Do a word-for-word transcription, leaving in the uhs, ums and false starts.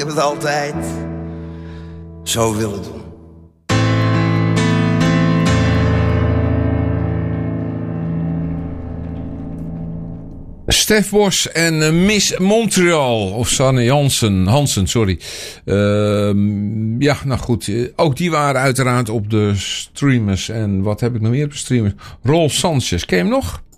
heb het altijd zo willen doen. Stef Bos en uh, Miss Montreal. Of Sanne Jansen. Hansen, sorry. Uh, ja, nou goed. Uh, ook die waren uiteraard op de streamers. En wat heb ik nog meer op de streamers? Rolf Sanchez. Ken je hem nog?